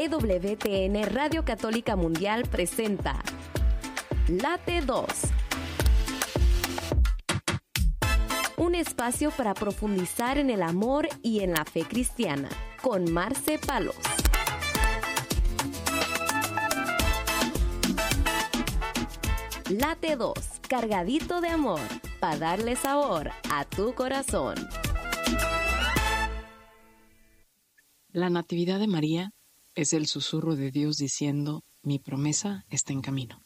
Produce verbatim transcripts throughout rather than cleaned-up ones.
E W T N Radio Católica Mundial presenta Late dos. Un espacio para profundizar en el amor y en la fe cristiana, con Marce Palos. Late dos, cargadito de amor, para darle sabor a tu corazón. La Natividad de María es el susurro de Dios diciendo: mi promesa está en camino.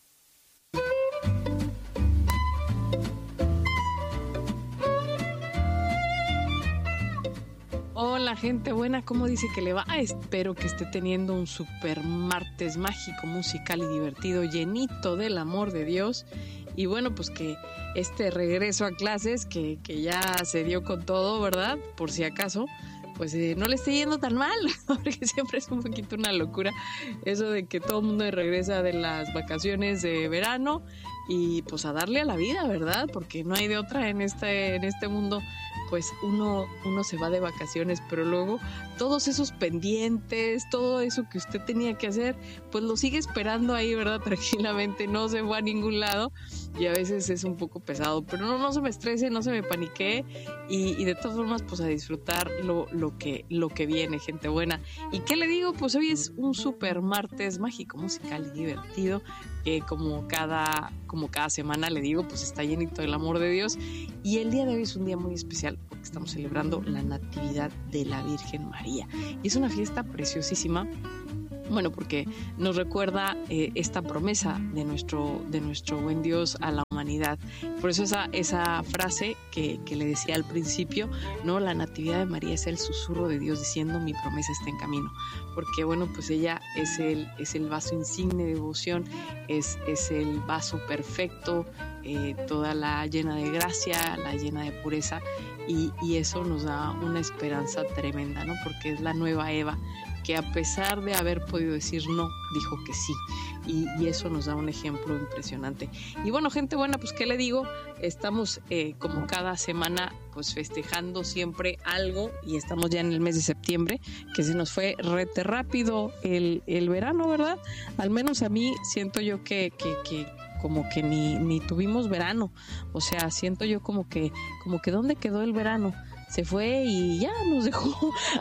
Hola gente buena, ¿cómo dice que le va? Espero que esté teniendo un super martes mágico, musical y divertido, llenito del amor de Dios. Y bueno, pues que este regreso a clases, que, que ya se dio con todo, ¿verdad? Por si acaso, pues eh, no le esté yendo tan mal, porque siempre es un poquito una locura eso de que todo el mundo regresa de las vacaciones de verano y pues a darle a la vida, ¿verdad? Porque no hay de otra en este, en este mundo. Pues uno, uno se va de vacaciones, pero luego todos esos pendientes, todo eso que usted tenía que hacer, pues lo sigue esperando ahí, ¿verdad? Tranquilamente, no se fue a ningún lado y a veces es un poco pesado, pero no, no se me estrese, no se me paniquee y, y de todas formas, pues a disfrutar lo, lo, que, lo que viene, gente buena. ¿Y qué le digo? Pues hoy es un super martes mágico, musical y divertido, que como cada, como cada semana le digo, pues está llenito del amor de Dios. Y el día de hoy es un día muy especial porque estamos celebrando la Natividad de la Virgen María. Y es una fiesta preciosísima. Bueno, porque nos recuerda eh, esta promesa de nuestro, de nuestro buen Dios a la humanidad. Por eso esa, esa frase que, que le decía al principio, ¿no? La Natividad de María es el susurro de Dios diciendo: mi promesa está en camino. Porque bueno, pues ella es el, es el vaso insigne de devoción, es, es el vaso perfecto, eh, toda la llena de gracia, la llena de pureza, y, y eso nos da una esperanza tremenda, ¿no? Porque es la nueva Eva, que a pesar de haber podido decir no, dijo que sí. Y, y eso nos da un ejemplo impresionante. Y bueno, gente buena, pues ¿qué le digo? Estamos eh, como cada semana pues festejando siempre algo y estamos ya en el mes de septiembre, que se nos fue rete rápido el, el verano, ¿verdad? Al menos a mí siento yo que, que, que como que ni, ni tuvimos verano. O sea, siento yo como que, como que ¿dónde quedó el verano? Se fue y ya nos dejó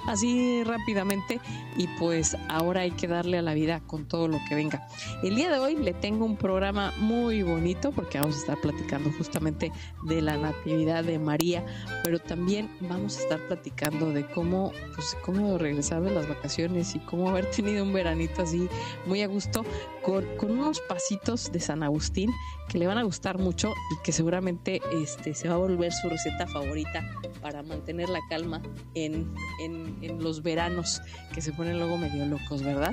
así rápidamente y pues ahora hay que darle a la vida con todo lo que venga. El día de hoy le tengo un programa muy bonito porque vamos a estar platicando justamente de la Natividad de María, pero también vamos a estar platicando de cómo, pues, cómo regresar de las vacaciones y cómo haber tenido un veranito así muy a gusto con, con unos pasitos de San Agustín que le van a gustar mucho y que seguramente este, se va a volver su receta favorita para mantener la calma en, en, en los veranos que se ponen luego medio locos, ¿verdad?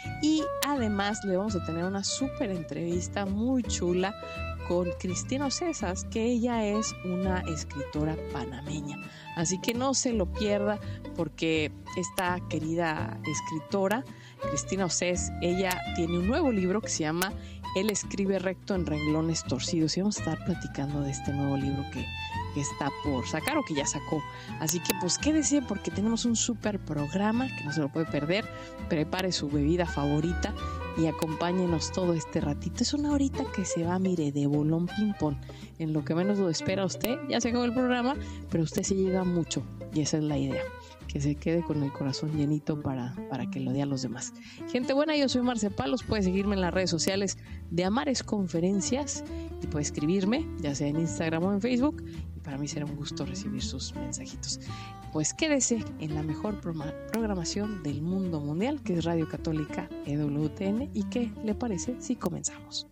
Y además le vamos a tener una súper entrevista muy chula con Cristina Ocesas, que ella es una escritora panameña. Así que no se lo pierda porque esta querida escritora, Cristina Ocesas, ella tiene un nuevo libro que se llama Él escribe recto en renglones torcidos y vamos a estar platicando de este nuevo libro que que está por sacar o que ya sacó. Así que pues quédese porque tenemos un súper programa que no se lo puede perder. Prepare su bebida favorita y acompáñenos todo este ratito. Es una horita que se va, mire, de bolón ping-pong. En lo que menos lo espera usted, ya se acabó el programa, pero usted se lleva mucho y esa es la idea. Que se quede con el corazón llenito para, para que lo dé a los demás. Gente buena, yo soy Marce Palos. Puede seguirme en las redes sociales de Amares Conferencias y puede escribirme, ya sea en Instagram o en Facebook. Y para mí será un gusto recibir sus mensajitos. Pues quédese en la mejor programación del mundo mundial, que es Radio Católica E W T N. ¿Y qué le parece si comenzamos?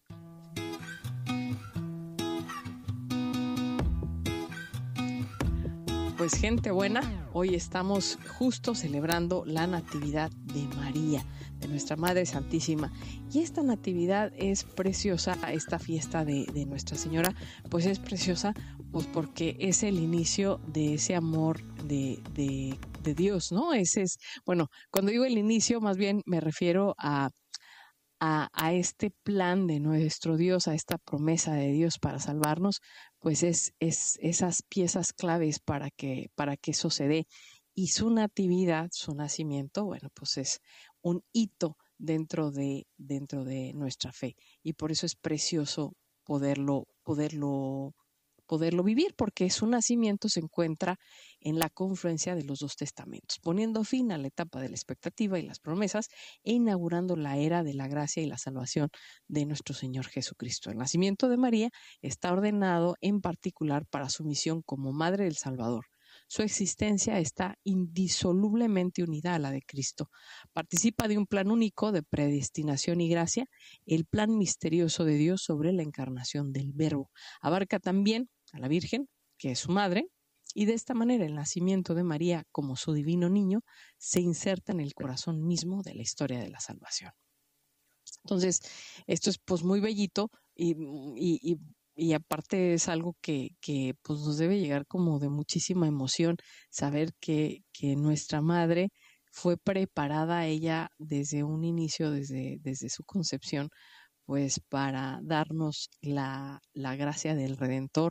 Pues gente buena, hoy estamos justo celebrando la Natividad de María, de nuestra Madre Santísima. Y esta Natividad es preciosa, esta fiesta de, de Nuestra Señora, pues es preciosa pues porque es el inicio de ese amor de, de, de Dios, ¿no? Ese es, bueno, cuando digo el inicio, más bien me refiero a A, a este plan de nuestro Dios, a esta promesa de Dios para salvarnos, pues es, es esas piezas claves para que, para que eso se dé. y su natividad, su nacimiento, bueno, pues es un hito dentro de, dentro de nuestra fe. Y por eso es precioso poderlo, poderlo, poderlo vivir, porque su nacimiento se encuentra en la confluencia de los dos testamentos, poniendo fin a la etapa de la expectativa y las promesas e inaugurando la era de la gracia y la salvación de nuestro Señor Jesucristo. El nacimiento de María está ordenado en particular para su misión como Madre del Salvador. Su existencia está indisolublemente unida a la de Cristo. Participa de un plan único de predestinación y gracia, el plan misterioso de Dios sobre la encarnación del Verbo. Abarca también a la Virgen, que es su madre, y de esta manera el nacimiento de María como su divino niño se inserta en el corazón mismo de la historia de la salvación. Entonces, esto es pues muy bellito y, y, y Y aparte es algo que, que pues nos debe llegar como de muchísima emoción, saber que, que nuestra madre fue preparada ella desde un inicio, desde, desde su concepción, pues para darnos la, la gracia del Redentor,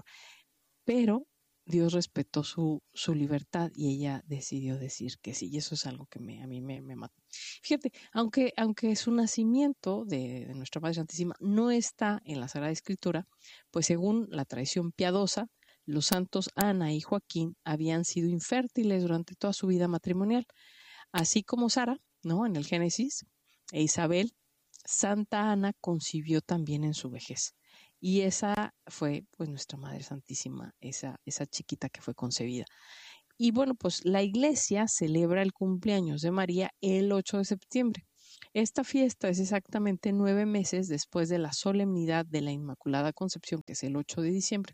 pero Dios respetó su, su libertad y ella decidió decir que sí, y eso es algo que me, a mí me, me mata. Fíjate, aunque, aunque su nacimiento de, de nuestra Madre Santísima no está en la Sagrada Escritura, pues según la tradición piadosa, los santos Ana y Joaquín habían sido infértiles durante toda su vida matrimonial, así como Sara, ¿no? En el Génesis, e Isabel, Santa Ana concibió también en su vejez. Y esa fue pues nuestra Madre Santísima, esa, esa chiquita que fue concebida. Y bueno, pues la iglesia celebra el cumpleaños de María el ocho de septiembre. Esta fiesta es exactamente nueve meses después de la solemnidad de la Inmaculada Concepción, que es el ocho de diciembre.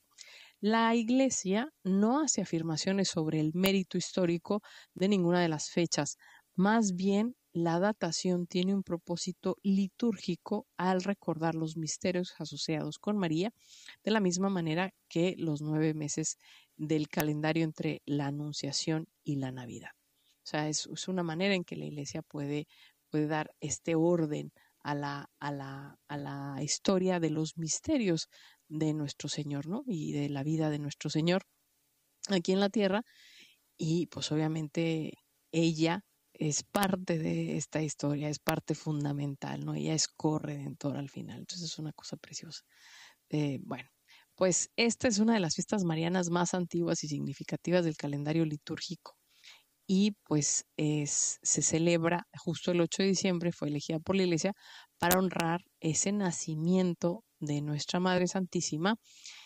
La iglesia no hace afirmaciones sobre el mérito histórico de ninguna de las fechas, más bien la datación tiene un propósito litúrgico al recordar los misterios asociados con María, de la misma manera que los nueve meses del calendario entre la Anunciación y la Navidad. O sea, es, es una manera en que la Iglesia puede, puede dar este orden a la, a, la, a la historia de los misterios de nuestro Señor, ¿no? Y de la vida de nuestro Señor aquí en la tierra. Y pues obviamente ella es parte de esta historia, es parte fundamental, ¿no? Ella es corredentora al final. Entonces es una cosa preciosa. Eh, bueno, pues esta es una de las fiestas marianas más antiguas y significativas del calendario litúrgico. Y pues es, se celebra justo el ocho de diciembre, fue elegida por la Iglesia para honrar ese nacimiento de nuestra Madre Santísima,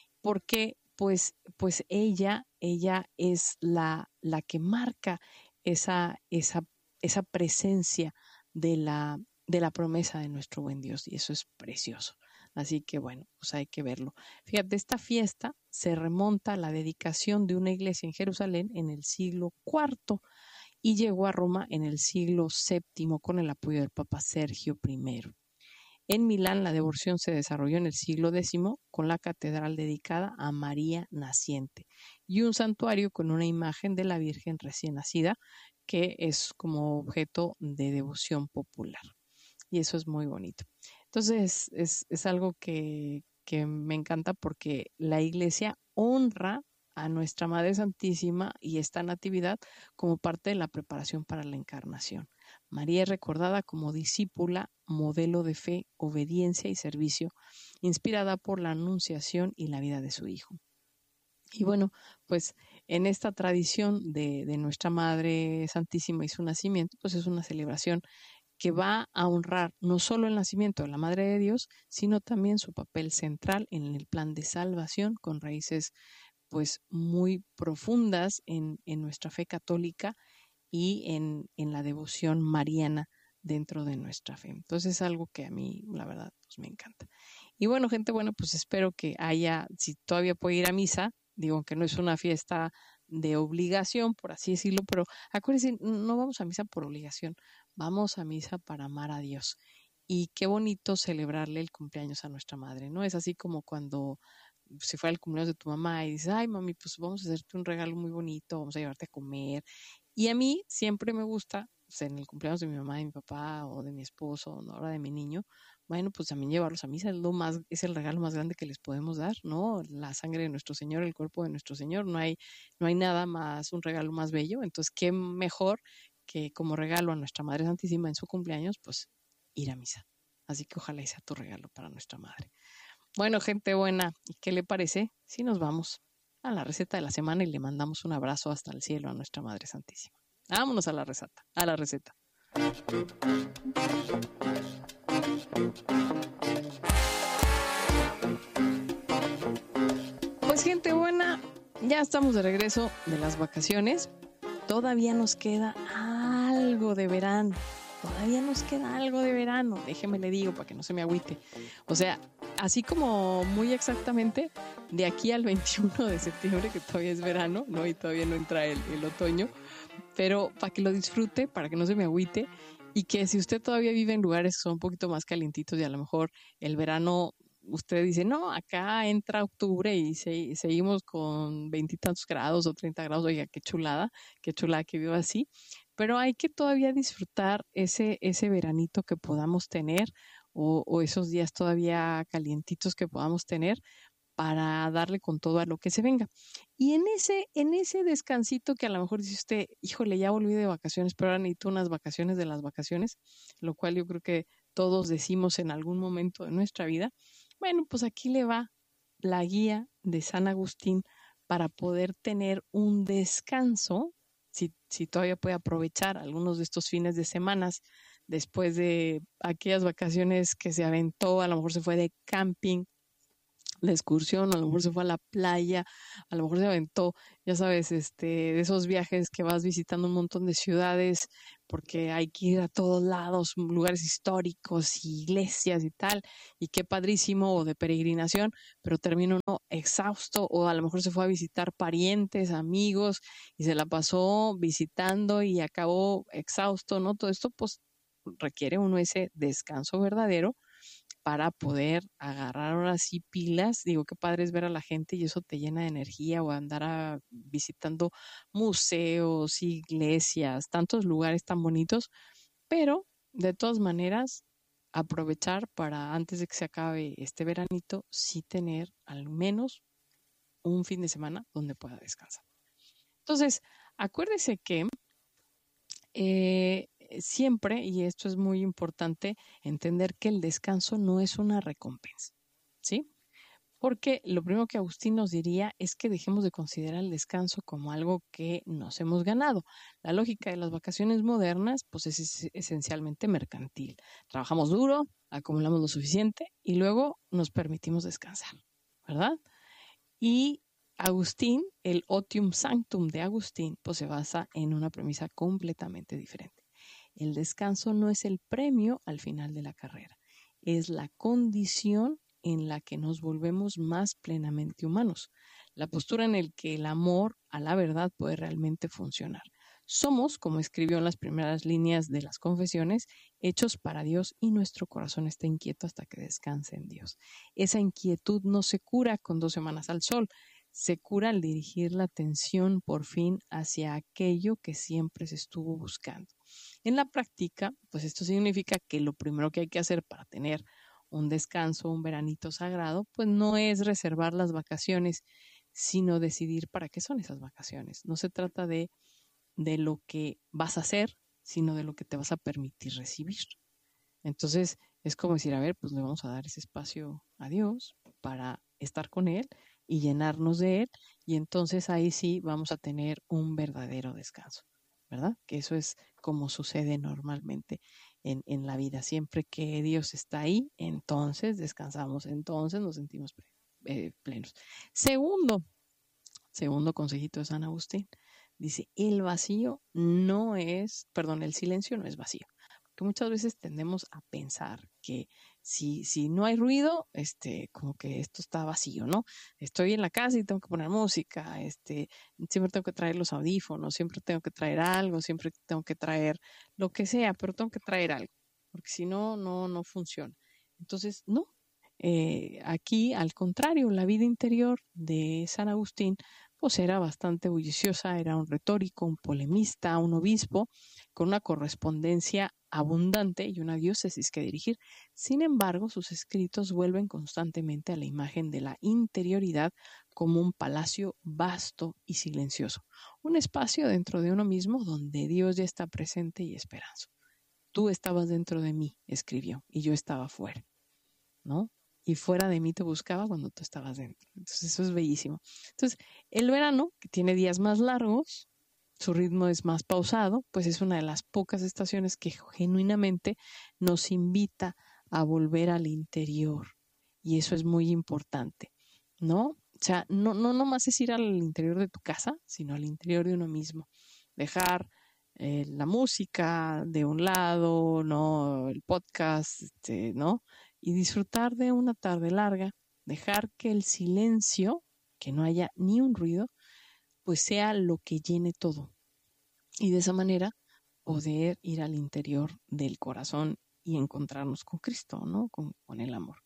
porque pues, pues ella, ella es la, la que marca esa, esa, esa presencia de la, de la promesa de nuestro buen Dios, y eso es precioso. Así que bueno, pues hay que verlo. Fíjate, esta fiesta se remonta a la dedicación de una iglesia en Jerusalén en el siglo cuarto y llegó a Roma en el siglo séptimo con el apoyo del Papa Sergio primero. En Milán la devoción se desarrolló en el siglo décimo con la catedral dedicada a María Naciente y un santuario con una imagen de la Virgen recién nacida que es como objeto de devoción popular. Y eso es muy bonito. Entonces es, es algo que, que me encanta porque la Iglesia honra a nuestra Madre Santísima y esta natividad como parte de la preparación para la encarnación. María es recordada como discípula, modelo de fe, obediencia y servicio, inspirada por la anunciación y la vida de su Hijo. Y bueno, pues en esta tradición de, de nuestra Madre Santísima y su nacimiento, pues es una celebración que va a honrar no solo el nacimiento de la Madre de Dios, sino también su papel central en el plan de salvación con raíces pues muy profundas en, en nuestra fe católica y en, en la devoción mariana dentro de nuestra fe. Entonces es algo que a mí, la verdad, pues me encanta. Y bueno, gente, bueno, pues espero que haya, si todavía puede ir a misa, digo que no es una fiesta de obligación, por así decirlo, pero acuérdense, no vamos a misa por obligación, vamos a misa para amar a Dios. Y qué bonito celebrarle el cumpleaños a nuestra madre, ¿no? Es así como cuando se fue al cumpleaños de tu mamá y dices, ay mami, pues vamos a hacerte un regalo muy bonito, vamos a llevarte a comer. Y a mí siempre me gusta, pues, en el cumpleaños de mi mamá, de mi papá o de mi esposo, o ahora de mi niño, bueno, pues también llevarlos a misa es lo más, es el regalo más grande que les podemos dar, ¿no? La sangre de nuestro Señor, el cuerpo de nuestro Señor, no hay, no hay nada más, un regalo más bello. Entonces, qué mejor que como regalo a nuestra Madre Santísima en su cumpleaños, pues ir a misa. Así que ojalá sea tu regalo para nuestra Madre. Bueno, gente buena, ¿y qué le parece si nos vamos a la receta de la semana y le mandamos un abrazo hasta el cielo a nuestra Madre Santísima? Vámonos a la receta, a la receta. Pues gente buena, ya estamos de regreso de las vacaciones. Todavía nos queda algo de verano. Todavía nos queda algo de verano. Déjeme le digo para que no se me agüite. O sea, así como muy exactamente de aquí al veintiuno de septiembre, que todavía es verano, ¿no? Y todavía no entra el, el otoño. Pero para que lo disfrute, para que no se me agüite. Y que si usted todavía vive en lugares que son un poquito más calientitos y a lo mejor el verano, usted dice, no, acá entra octubre y se, seguimos con veintitantos grados o treinta grados, oiga, qué chulada, qué chulada que viva así. Pero hay que todavía disfrutar ese, ese veranito que podamos tener o, o esos días todavía calientitos que podamos tener para darle con todo a lo que se venga. Y en ese, en ese descansito que a lo mejor dice usted, híjole, ya volví de vacaciones, pero ahora necesito unas vacaciones de las vacaciones, lo cual yo creo que todos decimos en algún momento de nuestra vida. Bueno, pues aquí le va la guía de San Agustín para poder tener un descanso, si, si todavía puede aprovechar algunos de estos fines de semana después de aquellas vacaciones que se aventó, a lo mejor se fue de camping, de excursión, a lo mejor se fue a la playa, a lo mejor se aventó, ya sabes, este, de esos viajes que vas visitando un montón de ciudades porque hay que ir a todos lados, lugares históricos, iglesias y tal, y qué padrísimo, o de peregrinación, pero termina uno exhausto, o a lo mejor se fue a visitar parientes, amigos, y se la pasó visitando y acabó exhausto, ¿no? Todo esto pues requiere uno ese descanso verdadero para poder agarrar ahora sí pilas. Digo, qué padre es ver a la gente y eso te llena de energía, o andar a, visitando museos, iglesias, tantos lugares tan bonitos, pero de todas maneras aprovechar para antes de que se acabe este veranito, sí tener al menos un fin de semana donde pueda descansar. Entonces, acuérdese que eh, siempre, y esto es muy importante, entender que el descanso no es una recompensa, ¿sí? Porque lo primero que Agustín nos diría es que dejemos de considerar el descanso como algo que nos hemos ganado. La lógica de las vacaciones modernas, pues es, es esencialmente mercantil. Trabajamos duro, acumulamos lo suficiente y luego nos permitimos descansar, ¿verdad? Y Agustín, el Otium Sanctum de Agustín, pues se basa en una premisa completamente diferente. El descanso no es el premio al final de la carrera, es la condición en la que nos volvemos más plenamente humanos, la postura en la que el amor a la verdad puede realmente funcionar. Somos, como escribió en las primeras líneas de las confesiones, hechos para Dios y nuestro corazón está inquieto hasta que descanse en Dios. Esa inquietud no se cura con dos semanas al sol, se cura al dirigir la atención por fin hacia aquello que siempre se estuvo buscando. En la práctica, pues esto significa que lo primero que hay que hacer para tener un descanso, un veranito sagrado, pues no es reservar las vacaciones, sino decidir para qué son esas vacaciones. No se trata de, de lo que vas a hacer, sino de lo que te vas a permitir recibir. Entonces, es como decir, a ver, pues le vamos a dar ese espacio a Dios para estar con Él y llenarnos de Él, y entonces ahí sí vamos a tener un verdadero descanso, ¿verdad? Que eso es como sucede normalmente en, en la vida. Siempre que Dios está ahí, entonces descansamos, entonces nos sentimos eh, plenos. Segundo, segundo consejito de San Agustín, dice, el vacío no es, perdón, el silencio no es vacío. Que muchas veces tendemos a pensar que si, si no hay ruido, este, como que esto está vacío, ¿no? Estoy en la casa y tengo que poner música, este, siempre tengo que traer los audífonos, siempre tengo que traer algo, siempre tengo que traer lo que sea, pero tengo que traer algo, porque si no, no, no funciona. Entonces, no. Eh, aquí, al contrario, la vida interior de San Agustín pues era bastante bulliciosa, era un retórico, un polemista, un obispo, con una correspondencia abundante y una diócesis que dirigir. Sin embargo, sus escritos vuelven constantemente a la imagen de la interioridad como un palacio vasto y silencioso, un espacio dentro de uno mismo donde Dios ya está presente y esperanza. Tú estabas dentro de mí, escribió, y yo estaba fuera, ¿no? Y fuera de mí te buscaba cuando tú estabas dentro. Entonces eso es bellísimo. Entonces el verano, que tiene días más largos, su ritmo es más pausado, pues es una de las pocas estaciones que genuinamente nos invita a volver al interior. Y eso es muy importante, ¿no? O sea, no, no nomás es ir al interior de tu casa, sino al interior de uno mismo. Dejar eh, la música de un lado, ¿no? El podcast, este, ¿no? Y disfrutar de una tarde larga. Dejar que el silencio, que no haya ni un ruido, pues sea lo que llene todo. Y de esa manera poder ir al interior del corazón y encontrarnos con Cristo, ¿no? Con, con el amor.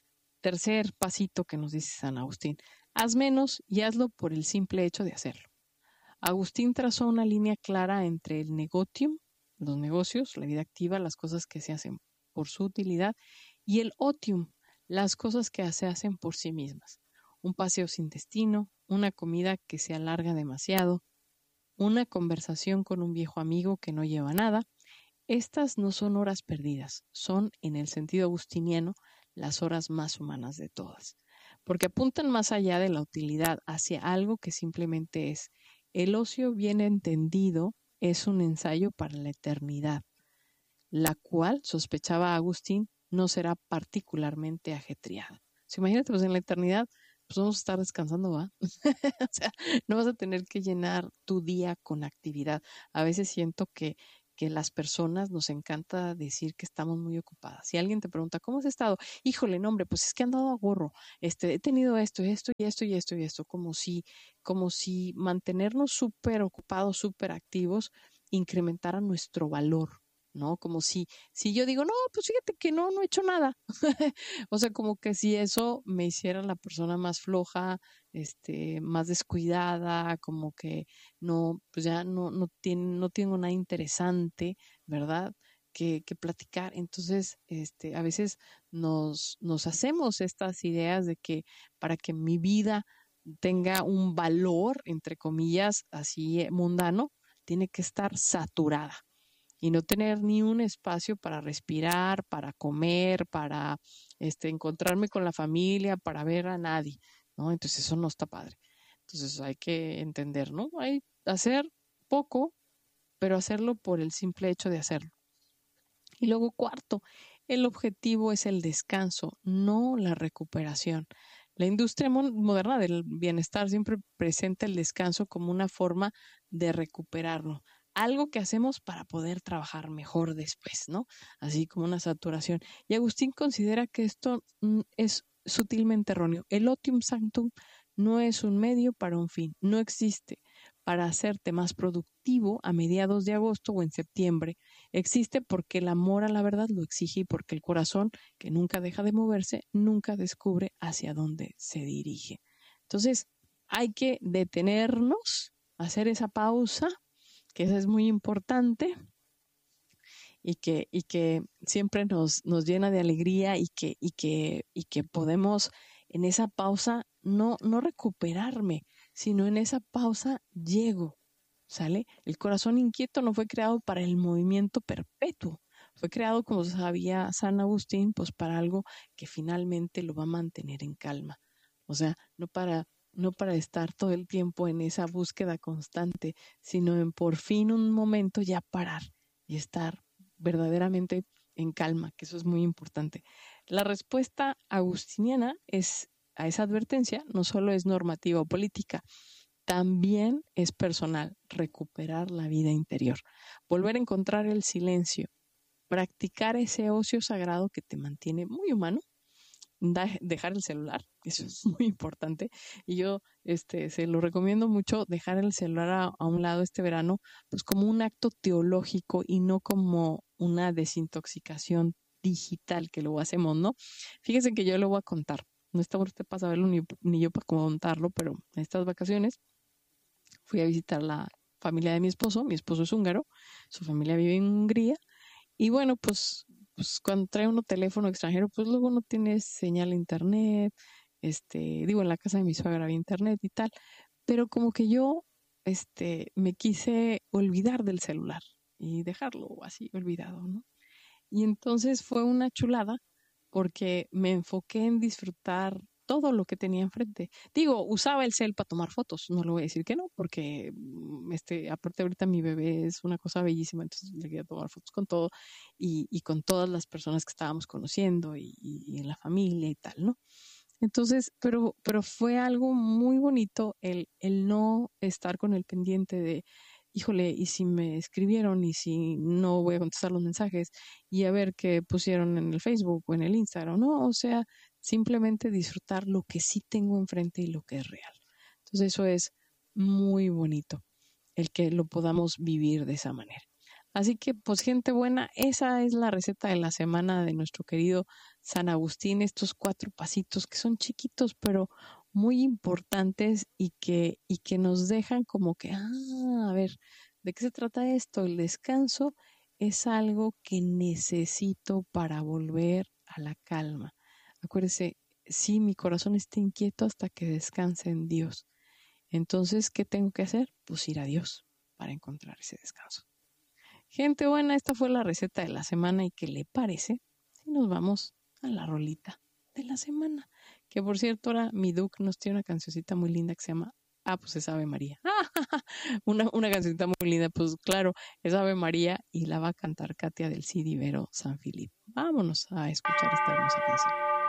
Tercer pasito que nos dice San Agustín: haz menos y hazlo por el simple hecho de hacerlo. Agustín trazó una línea clara entre el negotium, los negocios, la vida activa, las cosas que se hacen por su utilidad, y el otium, las cosas que se hacen por sí mismas. Un paseo sin destino, una comida que se alarga demasiado, una conversación con un viejo amigo que no lleva nada. Estas no son horas perdidas, son, en el sentido agustiniano, las horas más humanas de todas, porque apuntan más allá de la utilidad hacia algo que simplemente es. El ocio bien entendido es un ensayo para la eternidad, la cual, sospechaba Agustín, no será particularmente ajetreada. So, imagínate, pues en la eternidad pues vamos a estar descansando, ¿va? O sea, no vas a tener que llenar tu día con actividad. A veces siento que, que las personas nos encanta decir que estamos muy ocupadas. Si alguien te pregunta, ¿cómo has estado? Híjole, no, hombre, pues es que he andado a gorro. Este, he tenido esto, esto y esto y esto y esto. Como si, como si mantenernos súper ocupados, súper activos, incrementara nuestro valor, ¿no? Como si, si yo digo, no, pues fíjate que no, no he hecho nada. O sea, como que si eso me hiciera la persona más floja, este, más descuidada, como que no, pues ya no, no tiene, no tengo nada interesante, ¿verdad? Que, que platicar. Entonces, este, a veces nos, nos hacemos estas ideas de que para que mi vida tenga un valor, entre comillas, así mundano, tiene que estar saturada y no tener ni un espacio para respirar, para comer, para este, encontrarme con la familia, para ver a nadie, ¿no? Entonces eso no está padre. Entonces hay que entender, ¿no? Hay hacer poco, pero hacerlo por el simple hecho de hacerlo. Y luego cuarto, el objetivo es el descanso, no la recuperación. La industria moderna del bienestar siempre presenta el descanso como una forma de recuperarlo. Algo que hacemos para poder trabajar mejor después, ¿no? Así como una saturación. Y Agustín considera que esto es sutilmente erróneo. El otium sanctum no es un medio para un fin, no existe para hacerte más productivo a mediados de agosto o en septiembre. Existe porque el amor a la verdad lo exige y porque el corazón, que nunca deja de moverse, nunca descubre hacia dónde se dirige. Entonces, hay que detenernos, hacer esa pausa, que eso es muy importante y que, y que siempre nos, nos llena de alegría y que, y que, y que podemos en esa pausa no, no recuperarme, sino en esa pausa llego, ¿sale? El corazón inquieto no fue creado para el movimiento perpetuo, fue creado, como sabía San Agustín, pues para algo que finalmente lo va a mantener en calma. O sea, no para... no para estar todo el tiempo en esa búsqueda constante, sino en por fin un momento ya parar y estar verdaderamente en calma, que eso es muy importante. La respuesta agustiniana es, a esa advertencia no solo es normativa o política, también es personal, recuperar la vida interior, volver a encontrar el silencio, practicar ese ocio sagrado que te mantiene muy humano, dejar el celular, eso es muy importante, y yo este se lo recomiendo mucho, dejar el celular a, a un lado este verano, pues como un acto teológico y no como una desintoxicación digital que luego hacemos, ¿no? Fíjense que yo lo voy a contar, no está usted para saberlo ni, ni yo para contarlo, pero en estas vacaciones fui a visitar la familia de mi esposo, mi esposo es húngaro, su familia vive en Hungría, y bueno, pues, pues cuando trae uno teléfono extranjero, pues luego no tiene señal de internet, este, digo, en la casa de mi suegra había internet y tal, pero como que yo, este, me quise olvidar del celular y dejarlo así olvidado, ¿no? Y entonces fue una chulada porque me enfoqué en disfrutar todo lo que tenía enfrente. Digo, usaba el cel para tomar fotos, no le voy a decir que no, porque mm, este, aparte ahorita mi bebé es una cosa bellísima, entonces le quería tomar fotos con todo y, y con todas las personas que estábamos conociendo y, y en la familia y tal, ¿no? Entonces, pero, pero fue algo muy bonito el, el no estar con el pendiente de, híjole, y si me escribieron y si no voy a contestar los mensajes y a ver qué pusieron en el Facebook o en el Instagram, ¿no? O sea, simplemente disfrutar lo que sí tengo enfrente y lo que es real. Entonces, eso es muy bonito, el que lo podamos vivir de esa manera. Así que, pues, gente buena, esa es la receta de la semana de nuestro querido San Agustín, estos cuatro pasitos que son chiquitos, pero muy importantes y que, y que nos dejan como que, ah, a ver, ¿de qué se trata esto? El descanso es algo que necesito para volver a la calma. Acuérdese, sí, mi corazón está inquieto hasta que descanse en Dios. Entonces, ¿qué tengo que hacer? Pues ir a Dios para encontrar ese descanso. Gente buena, esta fue la receta de la semana y ¿qué le parece si nos vamos a la rolita de la semana? Que por cierto, ahora mi Duke nos tiene una cancioncita muy linda que se llama Ah, pues es Ave María. una, una cancioncita muy linda, pues claro, es Ave María y la va a cantar Katia del C D Vero San Filip. Vámonos a escuchar esta hermosa canción.